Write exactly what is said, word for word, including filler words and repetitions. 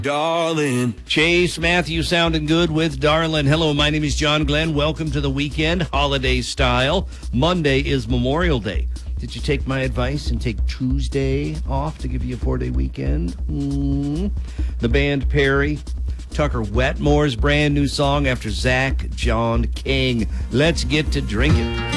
Darling. Chase Matthew sounding good with Darling. Hello, my name is John Glenn. Welcome to the weekend, holiday style. Monday is Memorial Day. Did you take my advice and take Tuesday off to give you a four-day weekend? Mm. The band Perry, Tucker Wetmore's brand new song after Zach John King. Let's get to drinking.